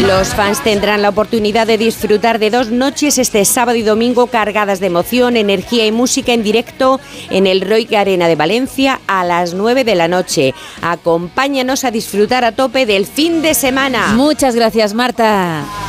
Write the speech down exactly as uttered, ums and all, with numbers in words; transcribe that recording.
Los fans tendrán la oportunidad de disfrutar de dos noches este sábado y domingo cargadas de emoción, energía y música en directo en el Roig Arena de Valencia a las nueve de la noche. Acompáñanos a disfrutar a tope del fin de semana. Muchas gracias, Marta.